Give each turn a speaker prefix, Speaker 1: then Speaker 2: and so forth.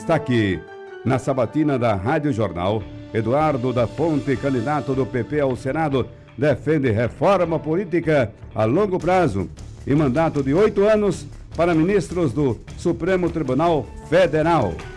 Speaker 1: destaque. Na sabatina da Rádio Jornal, Eduardo da Fonte, candidato do PP ao Senado, defende reforma política a longo prazo e mandato de 8 anos para ministros do Supremo Tribunal Federal.